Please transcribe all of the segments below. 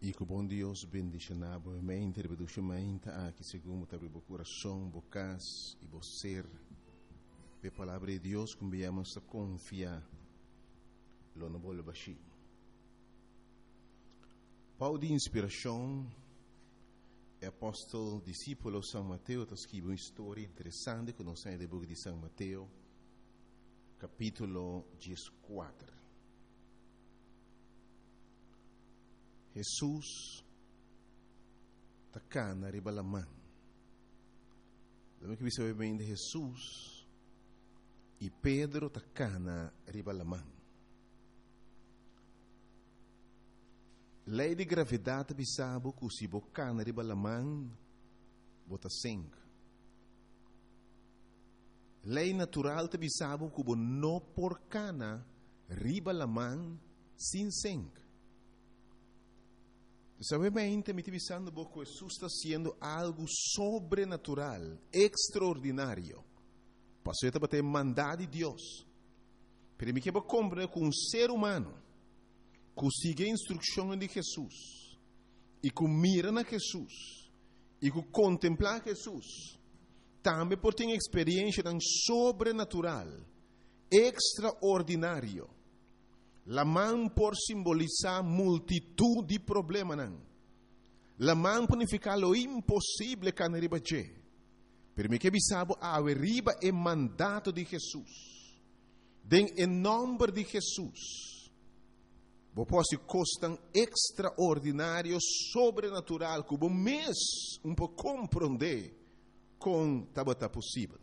E que o bom Deus bendiga a mente, que segundo o coração, bocas e você, a palavra de Deus, como viemos a confiar, lo não vou baixar. Paulo de inspiração, é apóstolo, discípulo de São Mateus, está escrevendo uma história interessante que nós temos no livro de São Mateus, capítulo 14. Jesus está cá na ribalamã. Lembra que você sabe bem de Jesus e Pedro está cá na ribalamã. Lei de gravidade bisabo que se boca na ribalamã bota sangue. Lei natural te bisabo que não por cana ribalamã sem sangue. Sabe bem, me pensando que Jesus está sendo algo sobrenatural, extraordinário. Passou a bater mandado de Deus. Para mim que eu compreendo que um ser humano que siga a instrução de Jesus e que mira na Jesus e que contempla Jesus, também por ter experiência tão sobrenatural, extraordinário. La mão por simbolizar multitud de problemas. La mão por significar lo impossível que não riba je. Per me que bisabo a riba é mandato de Jesus. Den em nome de Jesus. Bo posso costam extraordinário, sobrenatural, que o mês pouco compreender com tabata possível.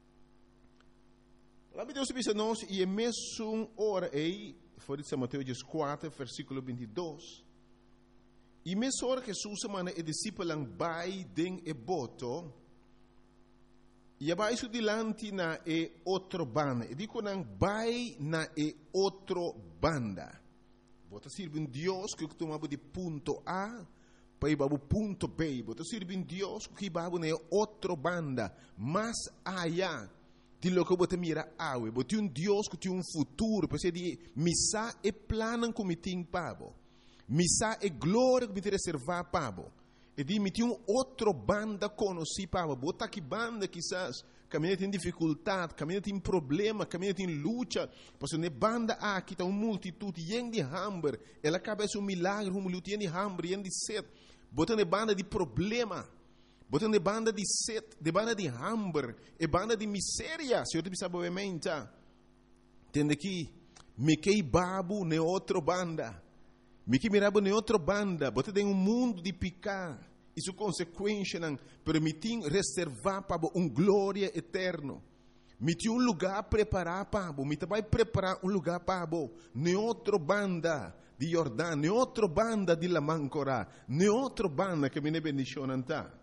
Lá me Deus disse nós e é mesmo hora aí. Foi de São Mateus 4, versículo 22. E mesmo hora que Jesus semana e discípulos vai den e boto, e abaixo dilante na e outro banda. E digo não vai na e outro banda. Bota sirve um Deus que tomava de ponto A para ir para o ponto B. Bota sirve um Deus que vai na outro banda, mais allá. De lo que você mira awe, você um Deus que tem um futuro, para de missa e plano que me tem pabo, missa e glória que me tem reservar pabo, e de me tem outro banda conheci pabo, bota que banda quizás caminha tem dificuldade, caminha tem problema, caminha tem luta, porque ne banda aqui está uma multitude de hambre, ela acaba um milagre, luta de hambre, de sede, bota ne banda de problema. Botando de banda de sede, de banda de hambre, e banda de miséria, se eu te pensava obviamente, entende que me que babu ne outra banda, me que mirabo ne outra banda, botando em mundo de picar, isso consequência não permitir reservar para glória eterno, me tinha lugar preparar para me vai preparar lugar para ne outra banda de Jordão, ne outra banda de Lamancora, ne outra banda que me ne bendição anta.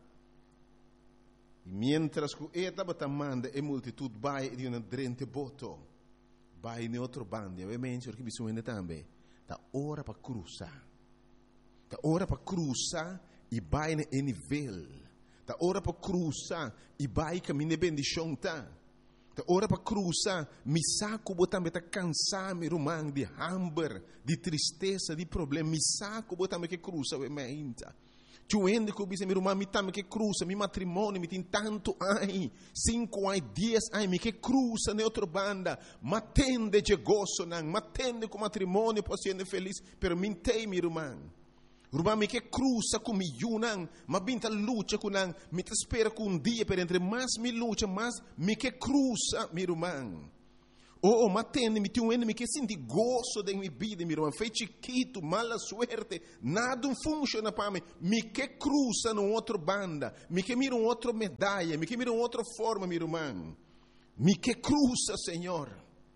E mientras que estava tamanda e multitud vai de uma drente boto, vai em outro bando, obviamente, porque bisogna também, da hora para cruzar, da hora para cruzar e vai em nível, da hora para cruzar e vai caminhar bendição tá, da hora para cruzar, me saco botar me tá cansar me rumang de hambre, de tristeza, de problema, me saco botar me que cruza obviamente. Tu ende que eu irmã, me tame que cruza, meu matrimônio, me tem tanto ai, 5 ai, 10 ai, me que cruza na outra banda, matende de gozo, não, matende com matrimônio, posso ser feliz, pero me tem, minha irmã. Irmã, me que cruza com me não, mas binta luta com não, me te espera com dia, per entre mais me luta, mais me que cruza, minha irmã. Oh, matende, me tem me que senti gozo da minha vida, minha irmã. Foi chiquito, mala suerte, nada funciona para mim. Me que cruza numa outra banda, me que mira uma outra medalha, me que mira uma outra forma, minha irmã. Me que cruza, Senhor.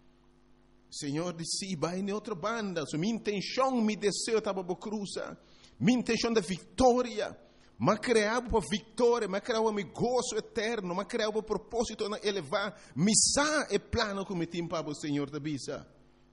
Senhor disse, vai em outra banda. So, minha intenção, meu desejo estava para cruzar. Minha intenção da vitória. Mas criava para vitória, mas criava meu gozo eterno, mas criava para propósito na elevar, missa e plano que me tem para o Senhor da bisa.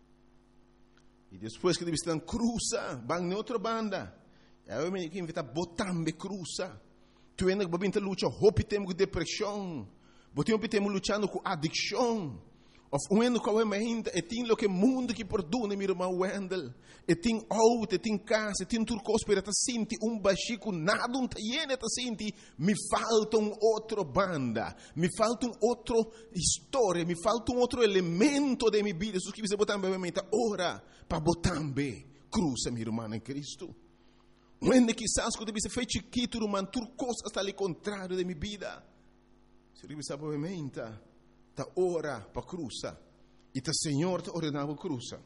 E depois que eles estão cruza, vão na outra banda. Eu me invito a botar me cruza. Tu ainda vai vir lutar, hope temos com depressão, temos lutando com adicção, Of quando que mente e tem lo que mundo que perdona meu irmão Wendel. E tem auto, e tem casa, e tem turcos para te sentir baxico, nada tiene te sentir. Me falta outro banda, me falta outra história, me falta outro elemento de minha vida. Isso que você botar em mente, ora, para botar bem, cruza meu irmão em Cristo. Quando quizás quando você fez chiquito, irmão, turcos está ali contrário de minha vida. Se você sabe mente, ta ora para cruza e ta Senhor te ordenava cruza.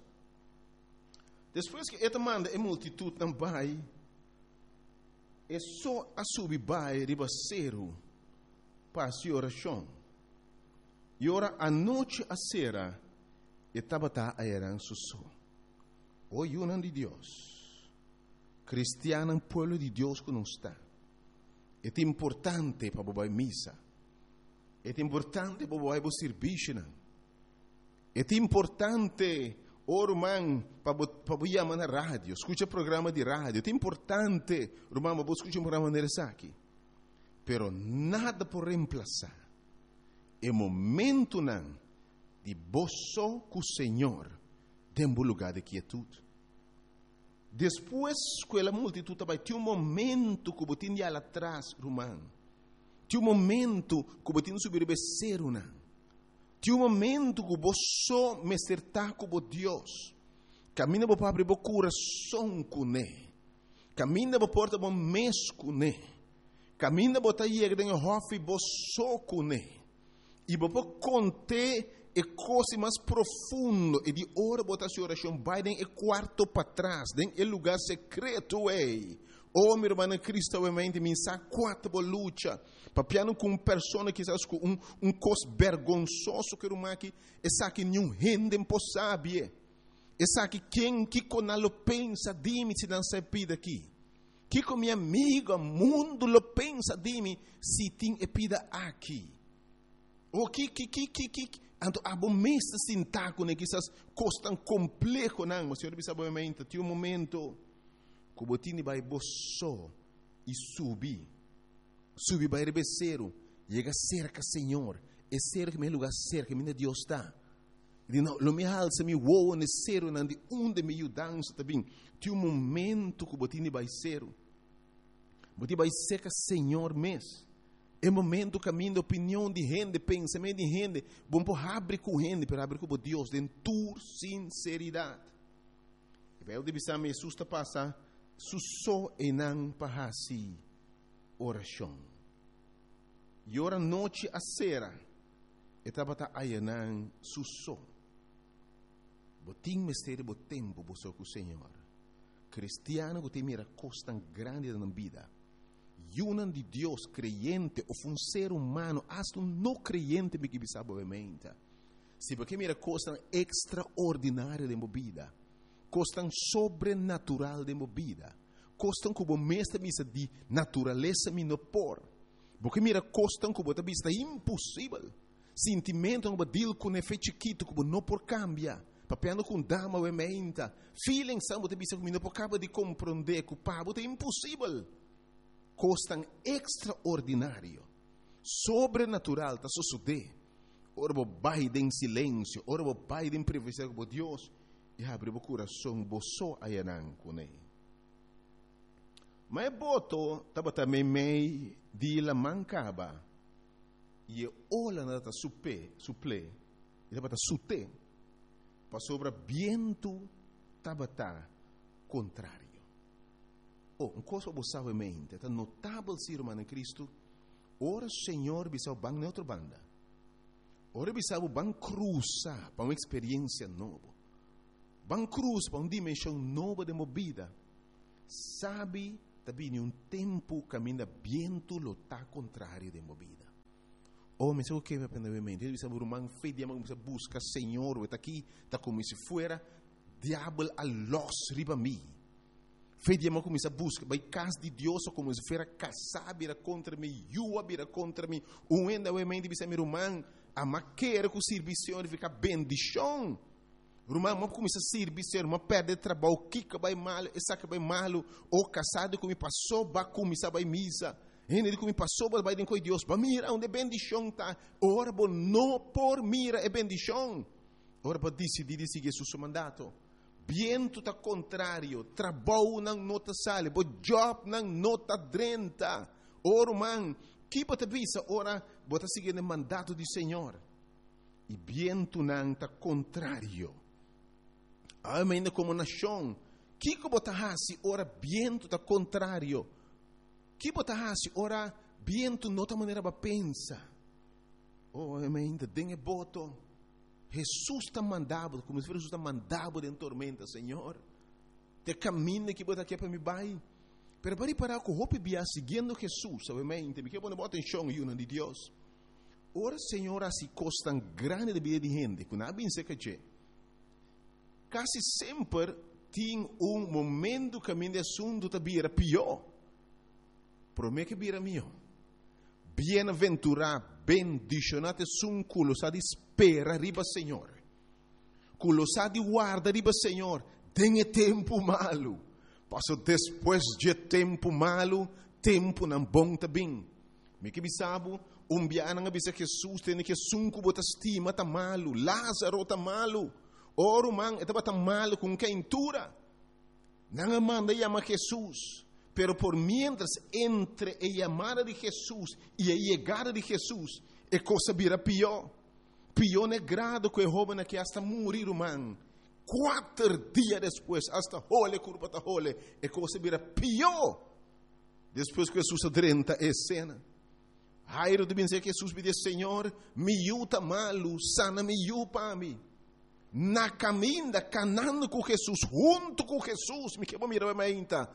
Depois que esta manda a multitud não vai, é só a subir vai ribaceiro para a oração. E ora a noite a sera e tabata a eran susso. O yunan de Deus, cristiano pueblo de Deus que não está. É importante para bobar missa. É importante para bobar serviço. É importante irmão para chamar na rádio, escuta programa de rádio. É importante, irmão, para escutar um programa de aqui. Pero nada por reemplazar o momento não de boço com o Senhor tem um lugar de quietude. Depois que a multitud vai ter momento que você tinha lá atrás, irmão. Tem momento que você tinha subir o becerro, não. Tem momento que você me acertar com Deus. Camina para abrir o coração com Ele. Camina para porta o mês com Ele. Camina para ir em hofe você com Ele. E para conter a coisa mais profunda e de hora botar sua oração vai em quarto para trás, em lugar secreto ei. Oh, meu irmão, Cristo obviamente me sabe quatro luta. Papiano com pessoa que sabe com cos vergonzoso que uma que essa que nenhum gente impossível. Essa que quem que conalo pensa de mim se não se pida aqui. Que com minha amiga mundo lo pensa de mim se tem pida aqui. O que ando abomesta sintaco né que essas coisas tão complexo não, mas senhor sabe obviamente tem momento que botini vai boço e subir vai rebeceiro, chega cerca Senhor, é cerca meu lugar cerca minha Deus está. Ele não, lo me alça me voa necero não de onde me ajudança também. Tem momento que botini vai ser, botini vai cerca Senhor mês. É momento caminho de opinião de gente, pensamento de gente, bom por abrir com gente, para abrir com Deus, de tua sinceridade. E vai o divisar me susta passar susso e não parasi oração. E ora noite a sera, e tabata ayanan susso. Botim mistério bo tempo bo com o Senhor. Cristiano que tem mira costa grande na vida. Yunan de Deus creyente ou um ser humano, hasta um não creyente me que sabe obviamente. Se porque mira costa extraordinária de vida. Costam sobrenatural de vida. Costam como mestre misa de natureza minopor. Porque mira costam como a vista impossível. Sentimento como dil com efeito chiquito como não por cambia. Papiando com dama ou emenda. Feeling são a vista como não por cabo de compreender que o pabo é impossível. Costam extraordinário. Sobrenatural tá suceder. Ora bo vai em silêncio, ora bo vai em privacidade com Deus. E abre o coração, boço ayanan com ele. Mas boto, estava também meio de la mancaba. E olha na suple, e estava sute. Para sobre viento, estava contrário. Oh, uma coisa que você sabe mente, é notável ser humano em Cristo. Ora, Senhor, bisau bang na outra banda. Ora, bisau bang cruza para uma experiência nova. Van cruz para uma dimensão nova de movida. Sabe, também um tempo caminha viento lo tá contrário de movida. Oh, mas o que me aprende mente? Ele sabe o man fez de amor, busca Senhor, está aqui, está como se fuera diabo a los riba mim. Fez de amor como se busca, vai casa de Deus como se fuera casar vira contra mim, yua vira contra mim. Um enda o mente bisa meu man, a maquera com serviço de ficar bendição. Irmão, mas começa a servir, irmão, perde trabalho, o que vai mal, essa que vai mal, ou casado que me passou, vai começar a misa, ele que me passou, vai com Deus, vai mira onde bendição está, ora, não por mira é bendição, ora para decidir seguir seu mandato. Viento tá contrário, trabalho não nota sale, bo job não nota 30. Ora, man, que bota visa, ora, bota seguir o mandato do Senhor. E viento não tá contrário. Ainda como nação, que bota hasi, ora, viento tá contrário. Que bota hasi, ora, viento nota maneira para pensar. Oh, ainda tem boto. Jesus está mandado, como se Jesus está mandado em tormenta, Senhor. Te caminho que bota aqui para me vai. Pero para parar com o bia seguindo Jesus, obviamente, me quero botar atenção e uma de Deus. Ora, Senhor, assim costa grande de vida de gente, que não bem se que quase sempre tem momento que a minha assunto está bira pior. Promete que bira melhor. Bem-aventurado, bendicionado sun culo sa di spera riba Senhor. Culo sa di guarda riba Senhor. Tem tempo malo. Passo depois de tempo malo, tempo não bom também. Me que bisabo, biana nga bisa Jesus tem que sun cubo ta estima ta malo, Lázaro ta malo. Oro man etaba ta malo com quem tura. Nanga manda chama Jesus. Pero por mientras entre a llamada de Jesús y a llegada de Jesús, a cosa vira pior. Pior é grado que o joven que hasta morir, man. 4 dias depois, hasta hole, curva ta hole, a cosa vira pior. Depois que Jesus adrenta a cena. Jairo de dizer que Jesus me diz, Senhor, me yuta malo, sana me yupa mim. Na caminda, canando com Jesus, junto com Jesus, me quebra mira mainta.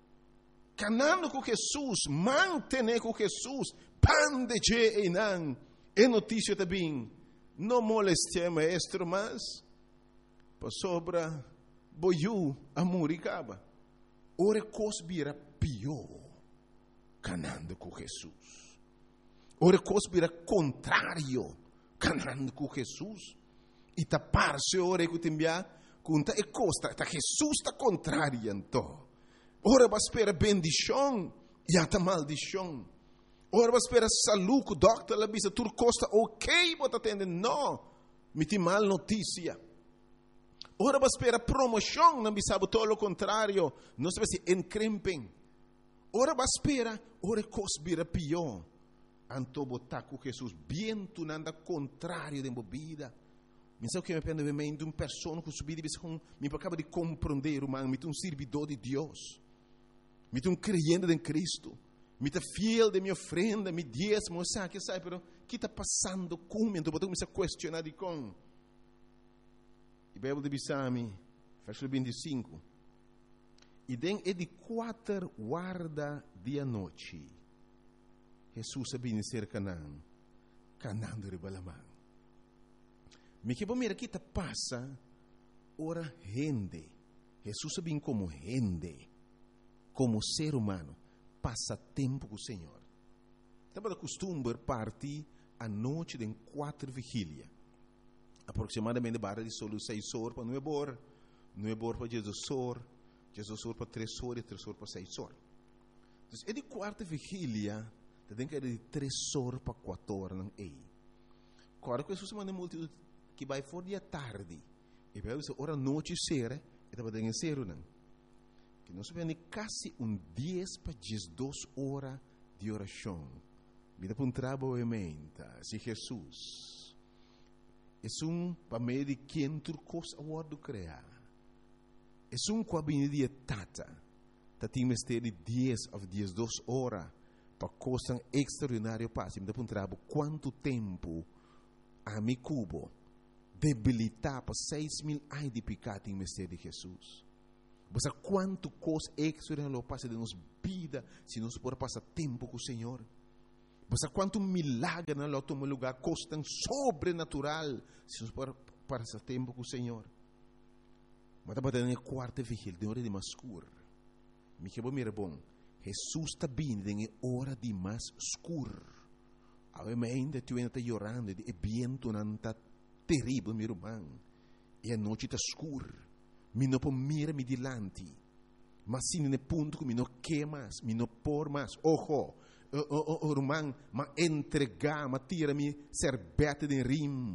Canando com Jesus, manter com Jesus, pande de enan, é notícia também. Não moleste maestro, mas para sobra boiu a muricaba. Ora cosbira pior, canando com Jesus. Ora cosbira contrário, canando com Jesus. E tapar-se ora que tembia, conta e costa, tá Jesus tá contrário então. Ora vai esperar bendição e até maldição. Ora vai esperar saúde, o doctor lá bisa tur costa ok, bota atende não, me tem mal notícia. Ora vai esperar promoção, não bisa todo o contrário, não se vai se encrempem. Ora vai esperar, ora cosbira pior. Anto botar com Jesus bem tu nanda contrário de bebida. Me sabe que me pende de uma pessoa que subir e me acaba de compreender, humano, me tem servidor de Deus. Me tem creyente em Cristo. Me tem fiel de minha ofrenda, me diezmo, sabe, pero que está passando comigo? Então, eu me questionar de com. E Bíblia de Bisami, versículo 25. E den é de 4 guarda dia noite. Jesus sabia ser Canaã. Canaã de Ribalamã. Me que mira que está passa, ora rende. Jesus sabia como rende. Como ser humano, passa tempo com o Senhor. Estava de costume partir à noite de 4 vigília. Aproximadamente barra de solo 6 horas para 9 horas, 9 horas para 16 horas, 16 horas para 3 horas e 3 horas para 6 horas. Então, é de 4 vigília, tem que ir de 3 horas para 4 horas. Não é? Agora, que Jesus manda multidão que vai fora de tarde, e vai dizer, hora noite será, e estava dando ser não. Que nós vemos quase 10 para 12 horas de oração. Vida para um trabalho emenda, se Jesus. É para meio de quem tu costa o do criar. É com a benedita tata. Tem mistério de 10 a 12 horas para coisa extraordinária passe. Vida para um trabalho, quanto tempo a me cubo debilitar para 6.000 anos de pecado em mistério de Jesus. Você quanto coisa extraordinária passa de nossa vida se nós podemos passar tempo com o Senhor. Você quanto milagre na nosso lugar costa sobrenatural se nós podemos passar tempo com o Senhor. Mas estava dando a 4ª vigília, de hora de mais escuro. Me que mira bom. Jesus está vindo em hora de mais escuro. Ainda tu ainda está chorando, e vento não está terrível, meu irmão. E a noite está escura. Me não pode mirar-me delante. Mas se no ponto que me não quer mais, me não por mais. Ojo, irmão, mas entregar, mas tira-me serbete de rim.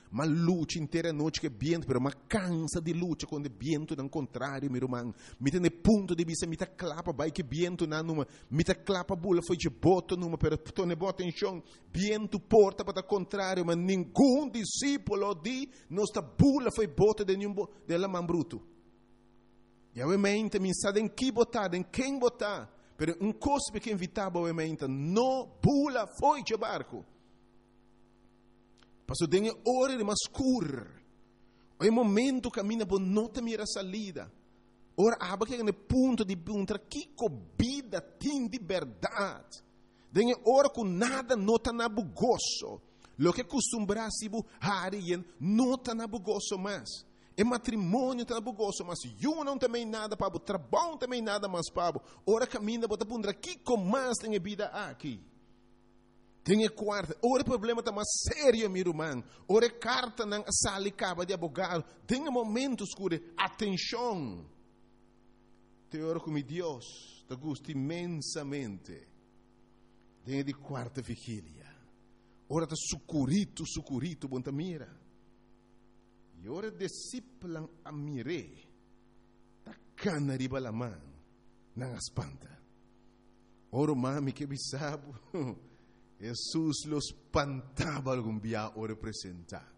mas luta inteira noite que viento, pero mas cansa de luta quando o viento não contrário, meu irmão. Me tem ponto de vista, me tá clapa, vai que viento na numa, me tá clapa bula foi de boto numa, pero tu ne bota em chão, viento porta para contrário, mas nenhum discípulo de nossa bula foi bota de nenhum de la man bruto. E obviamente me sabe em que botar, em quem botar, pero coisa que invitava obviamente, não bula foi de barco. Passou dengue hora de mascur. O momento caminha por nota mira salida. Ora aba que no ponto de punta que vida tem de verdade. Dengue hora com nada nota na bugoso. Lo que costumbrasse bu harien nota na bugoso mais. E matrimônio tá na bugoso, mas eu não também nada para o trabalho também nada mais para. Ora caminha bota punta que com mais tem vida aqui. Tem quarta, ora o problema está mais sério, meu irmão. Ora carta na sala caba de advogado. Tem momentos que atenção. Te oro com Deus, te gosto imensamente. Tem de quarta vigília. Ora está sucurito, bonta mira. E ora discípulo a mire. Tá cana riba la mão, não espanta. Ora mami que bisabo. Jesus los espantava algum dia o representar.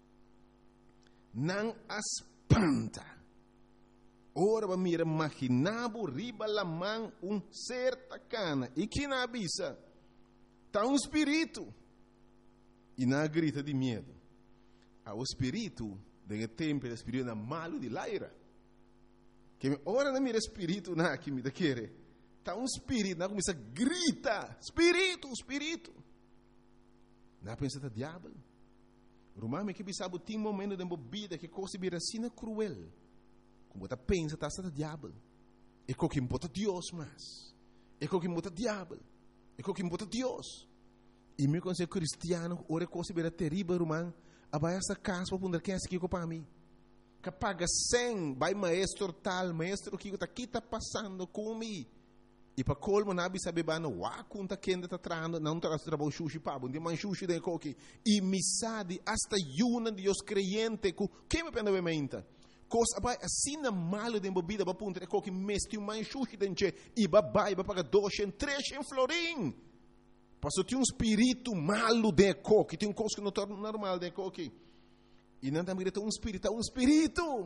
Não espanta. Ora va mira imaginavo riba la mão certa cana. E que na avisa? Tá espírito. E na grita de medo. O espírito, de tempo, o espírito é malo de laira. Que ora não mira espírito na que me querer. Está espírito, não começa a gritar, espírito. Não pensa que é diabo. Romano que sabe tem momento de vida que coisa vira assim cruel. Como você pensa que está diabo. É o que importa Deus mais. É o que importa diabo. É o que importa Deus. E meu conselho cristiano, ora coisa vira terrível, romano. Abai essa casa para poder quem é que para mim. Que paga 100, vai maestro tal, maestro que está passando comigo. E para colmo nabi sabe bana wa kunta kenda ta trando não traz trabalho sushi pabo de man sushi de coque e misadi hasta yuna Dios creyente ku que me pena bementa coisa vai assim na malo de bebida para punta coque mesti um man sushi denche e babai ba paga 200 300 florim passou tem espírito malo de coque tem coisa que não torna normal de coque e não também tem espírito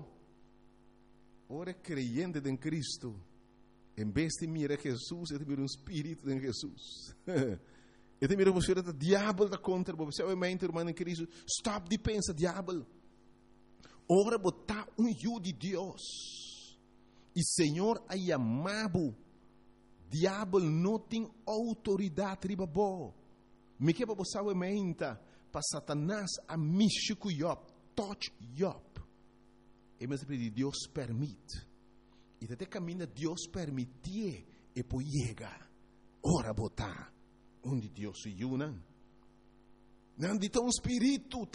ora creyente em Cristo. Em vez de mirar Jesus, eu te miro espírito de Jesus. Eu te miro você o diabo da contra você. Obviamente, irmão em Cristo, stop de pensar diabo. Ora botar eu de Deus. E Senhor a chamado. Diabo não tem autoridade riba bo. Me que para você obviamente para Satanás a mixico Job, touch Job. E mas Deus permite. E até caminha Deus permitir e depois chega. Ora botar onde Deus se une. Não de tão espírito.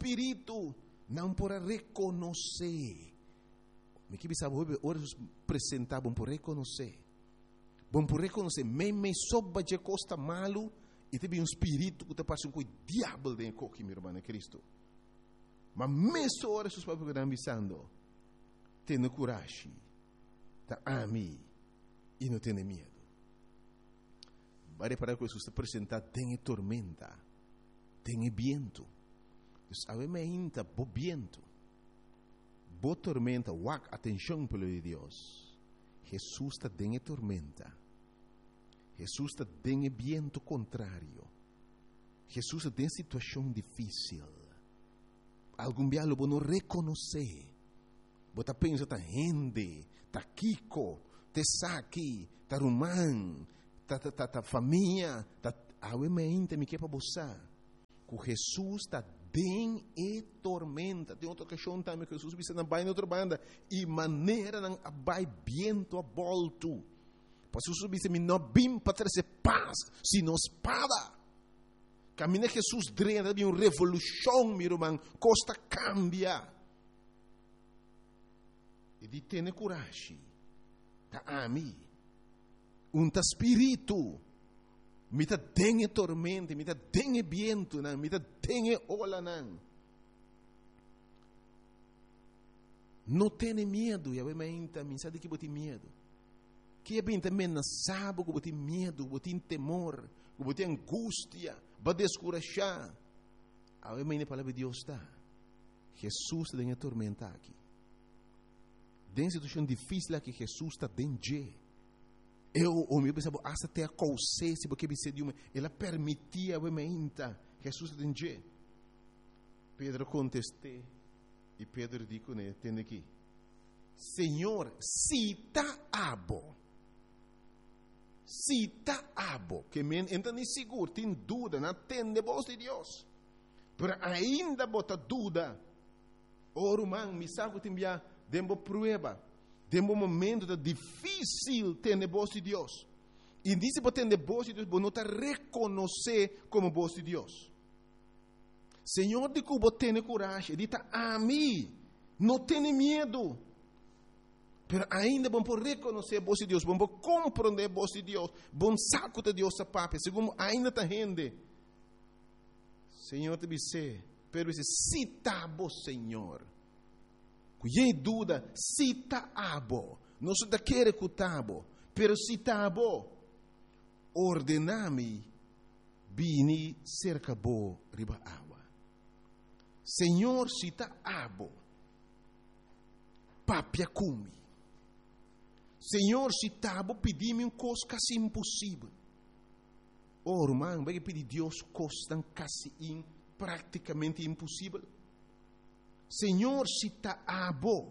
Não por reconhecer. Me que sabe ora apresentar bom por reconhecer. Bom por reconhecer. Me soba de costa malo e teve espírito que te passa com o diabo de coque, meu irmão Cristo. Mas mesmo ora seus papos que estão avisando. Tenha coragem. Tá ami e não tem medo. Vai para que Jesus te apresentar tem tormenta, tem viento. Sabe me inta bo viento, bo tormenta, wak atenção pelo de Deus. Jesus está tem tormenta. Jesus está tem viento contrário. Jesus tem situação difícil. Algum dia lo não reconhecer. Você pensa tá rende. Ta Kiko, te Saki, ta Rumán, ta família, ta obviamente me que para você. Que Jesus está bem e tormenta. Tem outra questão também que Jesus disse na baia outra banda e maneira não vai viento a volto. Para Jesus disse me não bim para trazer paz, sino espada. Caminha Jesus drena de uma revolução, meu irmão, costa cambia. E de ter coragem. Tá ami. Ta espírito. Me tá dengue tormenta, me tá dengue viento, me tá dengue ola não. Não tenha medo, e a mente, me sabe que bote medo. Que é bem também não sabe que bote medo, bote temor, que bote angústia, vai descurajar. A mente palavra de Deus está. Jesus está em tormenta aqui. Tem situação difícil aqui, Jesus está dentro. O meu pensava, até a consciência, porque ela permitia a mente, Jesus está dentro. Pedro contestou, e Pedro disse, né, tem aqui, Senhor, se está abo, que men, então nem seguro, tem dúvida, não tem de voz de Deus, mas ainda bota dúvida, irmão, me sabe que tem dembo prueba, dembo momento difícil ter de voz de Deus, e disse para ter de voz de Deus, não está reconhecer como voz de Deus. Senhor, de que você tem coragem, diz a mim, não tenha medo. Mas ainda vamos reconhecer a voz de Deus, vamos compreender a voz de Deus, vamos saco de Deus a papai, segundo ainda está rende. Senhor, te disse, pero se está bom, Senhor. Cuidei dúvida, se está bom, não se quer que está bom, pero se está bom, ordename, bini cerca bo riba água. Senhor, se está abo, papia cumi. Senhor, se está abo, pedi-me coisa quase impossível. Irmão, vai pedir Deus coisa quase praticamente impossível. Senhor, se está abo,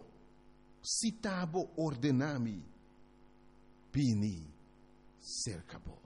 ordename, bini cerca bo.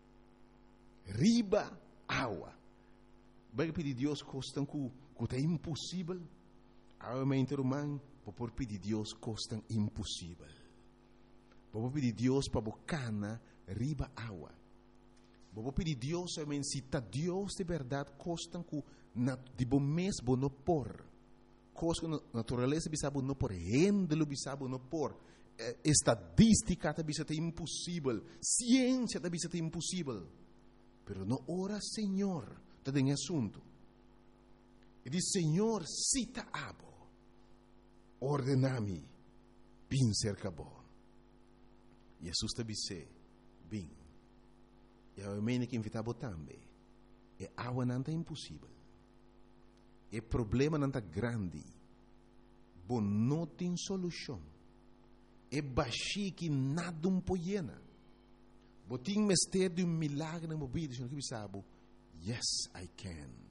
Riba água. Vai pedir Deus coisa que é impossível, realmente, irmão, por pedir Deus coisa impossível. Vou pedir Deus para bocana riba água. Vou pedir Deus, realmente, se está Deus de verdade, coisa que de bom mês não por, coisa que natureza bisabo não por, rendelo bisabo não por, estadística também é impossível, ciência também é impossível. Pero não ora, Senhor, está em assunto. E diz, Senhor, cita abo, ordenami, bin cerca bo. Jesus te disse, bin. E a mene que invitava também. E água não é impossível. E problema não é grande. Bom, não tem solução. E baixi que nada poiena. Botim mestre de milagre na mobília, senhor que sabe. Yes, I can.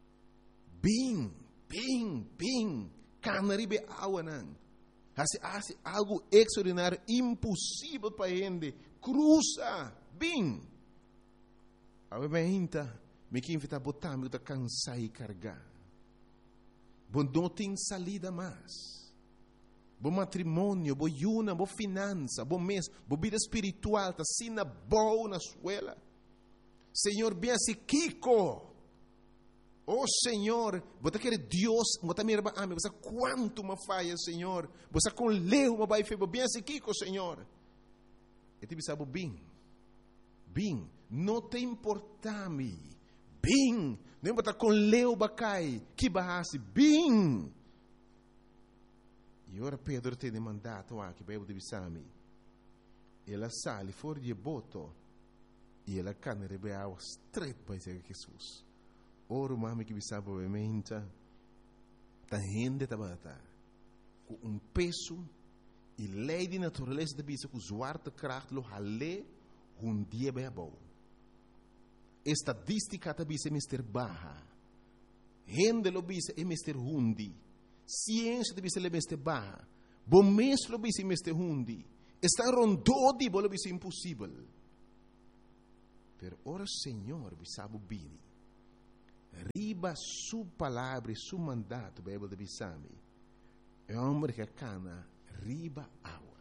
Bing, canaribe água não. Hace algo extraordinário, impossível para ele. Cruza, bing. Obviamente, me que invita a botar, me cansar e carregar. Bom, não tem salida mais. Bom matrimônio, bom yuna, bom finança, bom mês, bom vida espiritual, tá sina boa na escola. Senhor, bem assim, Kiko. Oh Senhor, você quer Deus, você me ama, você quanto me falha, Senhor, você com leu, me vai fazer bem assim, Kiko, Senhor. E te sabe bem, não te importa-me, bem, não está com leu, bacai, que barrasse, bem. E ora Pedro tem mandato aqui, para eu te bisami. Ela sale fora de boto, e ela cana rebe água straight para Jesus. Ora, mami que bisaba obviamente, tá rende tabata, com peso e lei de natureza de bisa com zwarte kracht lo hale dia bem bom. Estadística de bisa mister baha, rende lo bisa é mister hundi, ciência de bisa le mister baha, bom mês lo bisa mister hundi, está rondodi lo bisa impossível. Per ora Senhor bisabo bini. Riba su palavra, su mandato, Bíblia de Bissami. É um homem que cana riba água.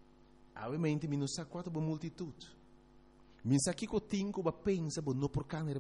Obviamente, me não sabe quanto multitud. Me sabe que eu tenho que pensar, não por cana